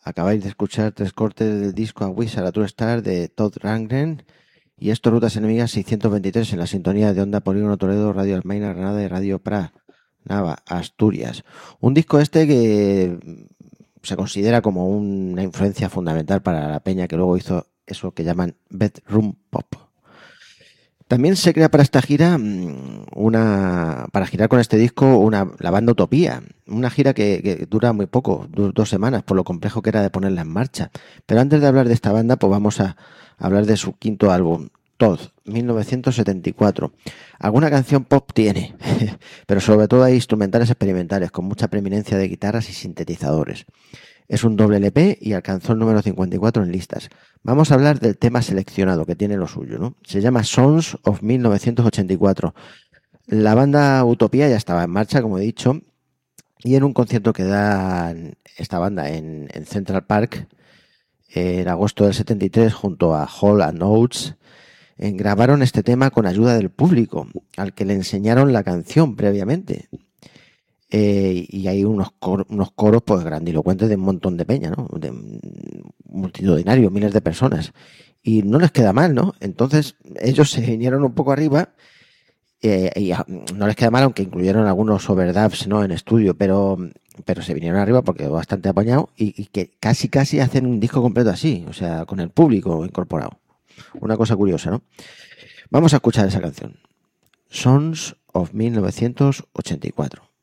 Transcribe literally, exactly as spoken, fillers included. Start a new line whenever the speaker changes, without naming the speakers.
Acabáis de escuchar tres cortes del disco A Wish a la True Star de Todd Rundgren y esto Rutas Enemigas seiscientos veintitrés en la sintonía de Onda Polígono Toledo, Radio Almaina, Granada y Radio Pra, Nava, Asturias. Un disco este que se considera como una influencia fundamental para la peña que luego hizo eso que llaman bedroom pop. También se crea para esta gira una para girar con este disco una la banda Utopía, una gira que, que dura muy poco, dos, dos semanas, por lo complejo que era de ponerla en marcha. Pero antes de hablar de esta banda, pues vamos a hablar de su quinto álbum, Todd, mil novecientos setenta y cuatro. Alguna canción pop tiene, pero sobre todo hay instrumentales experimentales con mucha preeminencia de guitarras y sintetizadores. Es un doble L P y alcanzó el número cincuenta y cuatro en listas. Vamos a hablar del tema seleccionado, que tiene lo suyo, ¿no? Se llama Songs of mil novecientos ochenta y cuatro. La banda Utopía ya estaba en marcha, como he dicho, y en un concierto que da esta banda en, en Central Park, en agosto del setenta y tres, junto a Hall and Oates, eh, grabaron este tema con ayuda del público, al que le enseñaron la canción previamente. Eh, y hay unos, cor, unos coros pues grandilocuentes de un montón de peña, ¿no? De multitudinarios, miles de personas. Y no les queda mal, ¿no? Entonces ellos se vinieron un poco arriba eh, y no les queda mal, aunque incluyeron algunos overdubs, ¿no? En estudio, pero, pero se vinieron arriba porque quedó bastante apañado y, y que casi casi hacen un disco completo así, o sea, con el público incorporado. Una cosa curiosa, ¿no? Vamos a escuchar esa canción. Songs of mil novecientos ochenta y cuatro.